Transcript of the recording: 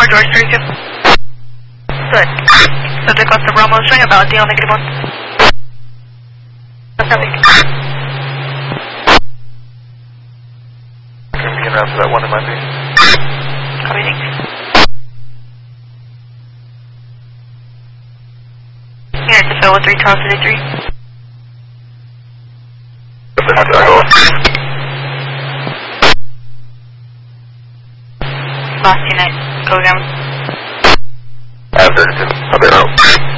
4 George 32. Good. Subject Costa Bravo showing about deal negative 1. Traffic. Can we get around for that one in my base? Copy, thanks. Unit to fill with 3 Charles 33. Last unit, go again. After, I'll be out.